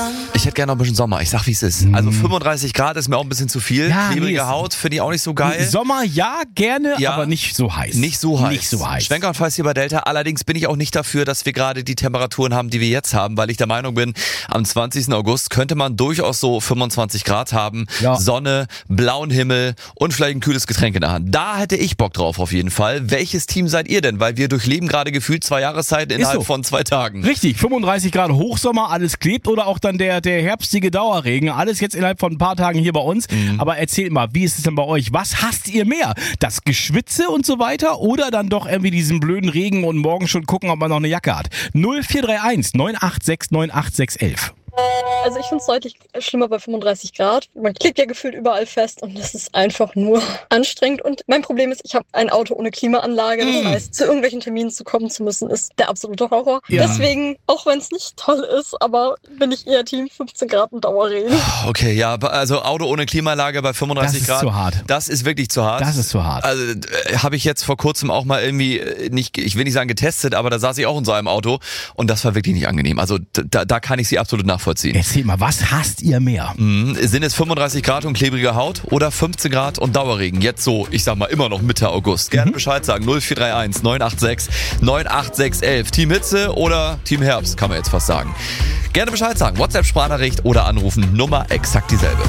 Ich hätte gerne noch ein bisschen Sommer. Ich sag, wie es ist. Also 35 Grad ist mir auch ein bisschen zu viel. Ja, Klebrige Haut finde ich auch nicht so geil. Sommer ja, gerne, Ja. aber nicht so heiß. Nicht so heiß. Nicht so heiß. Schwenker und hier bei Delta. Allerdings bin ich auch nicht dafür, dass wir gerade die Temperaturen haben, die wir jetzt haben, weil ich der Meinung bin, am 20. August könnte man durchaus so 25 Grad haben. Ja. Sonne, blauen Himmel und vielleicht ein kühles Getränk in der Hand. Da hätte ich Bock drauf auf jeden Fall. Welches Team seid ihr denn? Weil wir durchleben gerade gefühlt 2 Jahreszeiten innerhalb so. von 2 Tagen. Richtig, 35 Grad Hochsommer, alles klebt oder auch dann der herbstige Dauerregen. Alles jetzt innerhalb von ein paar Tagen hier bei uns. Aber erzählt mal, wie ist es denn bei euch? Was hasst ihr mehr? Das Geschwitze und so weiter oder dann doch irgendwie diesen blöden Regen und morgen schon gucken, ob man noch eine Jacke hat? 0431 986 98611. Also ich finde es deutlich schlimmer bei 35 Grad. Man klebt ja gefühlt überall fest und das ist einfach nur anstrengend. Und mein Problem ist, ich habe ein Auto ohne Klimaanlage. Das heißt, zu irgendwelchen Terminen zu kommen zu müssen, ist der absolute Horror. Ja. Deswegen, auch wenn es nicht toll ist, aber bin ich eher Team 15 Grad und Dauerregen. Okay, ja, also Auto ohne Klimaanlage bei 35 Das ist Grad. zu hart. Das ist wirklich zu hart. Das ist zu hart. Also habe ich jetzt vor kurzem auch mal irgendwie nicht, ich will nicht sagen getestet, aber da saß ich auch in so einem Auto und das war wirklich nicht angenehm. Also da kann ich sie absolut nachvollziehen. Erzähl mal, was hasst ihr mehr? Sind es 35 Grad und klebrige Haut oder 15 Grad und Dauerregen? Jetzt so, ich sag mal, immer noch Mitte August. Gerne Bescheid sagen. 0431 986 98611. Team Hitze oder Team Herbst, kann man jetzt fast sagen. Gerne Bescheid sagen. WhatsApp-Sprachnachricht oder anrufen. Nummer exakt dieselbe.